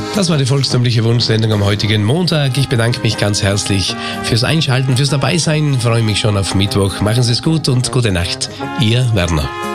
Das war die volkstümliche Wunschsendung am heutigen Montag. Ich bedanke mich ganz herzlich fürs Einschalten, fürs Dabeisein. Freue mich schon auf Mittwoch. Machen Sie es gut und gute Nacht. Ihr Werner.